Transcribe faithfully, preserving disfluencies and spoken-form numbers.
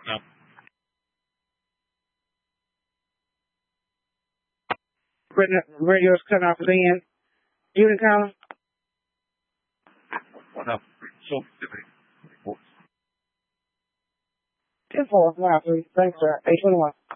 No. The radio's cut off again. You didn't call him? No. So, ten four, wow, please. Thanks, sir. eight twenty-one.